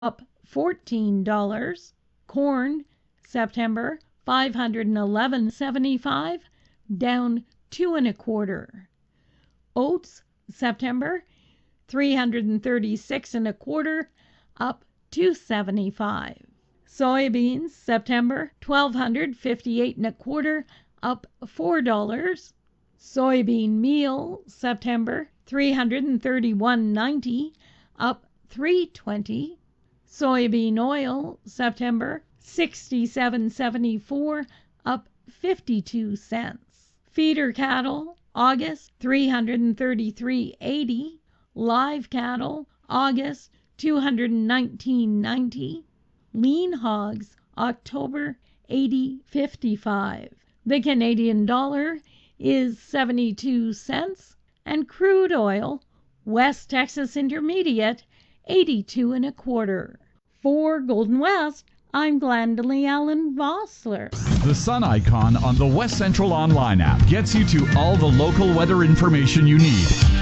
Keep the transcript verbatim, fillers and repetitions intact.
up fourteen dollars. Corn, September, five hundred eleven seventy-five, down two and a quarter. Oats, September, three hundred thirty-six and a quarter, up two seventy-five. Soybeans, September, twelve hundred fifty-eight and a quarter, up four dollars. Soybean meal, September, three hundred thirty-one ninety, up three twenty. Soybean oil, September, sixty-seven seventy-four, up fifty-two cents. Feeder cattle, August, three hundred thirty-three eighty. Live cattle, August, two hundred nineteen ninety. Lean hogs, October, eighty fifty-five. The Canadian dollar is seventy-two cents, and crude oil, West Texas Intermediate, eighty-two and a quarter. For Golden West, I'm Glendalee Allen Vossler. The sun icon on the West Central Online app gets you to all the local weather information you need.